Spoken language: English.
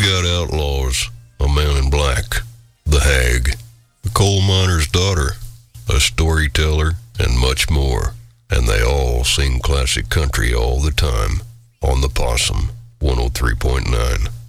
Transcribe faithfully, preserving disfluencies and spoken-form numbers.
got outlaws, a man in black, the hag, the coal miner's daughter, a storyteller, and much more. And they all sing classic country all the time on the Possum one oh three point nine.